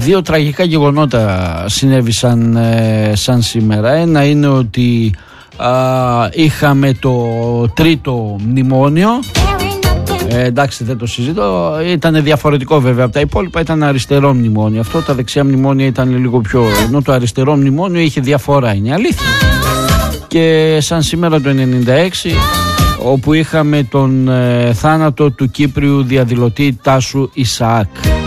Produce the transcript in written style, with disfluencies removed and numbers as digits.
Δύο τραγικά γεγονότα συνέβησαν σαν σήμερα. Ένα είναι ότι είχαμε το τρίτο μνημόνιο. Εντάξει, δεν το συζητώ. Ήταν διαφορετικό βέβαια από τα υπόλοιπα. Ήταν αριστερό μνημόνιο. Αυτό, τα δεξιά μνημόνια ήταν λίγο πιο. Ενώ το αριστερό μνημόνιο είχε διαφορά. Είναι αλήθεια. Και σαν σήμερα το 1996, όπου είχαμε τον θάνατο του Κύπριου διαδηλωτή Τάσου Ισαάκ.